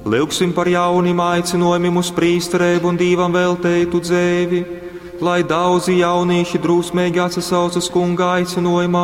Lūgsim par jauniem aicinājumiem uz prīsterību un Dievam veltītu dzēvi, lai daudzi jaunieši drūsmīgi atsasaucas Kunga aicinājumam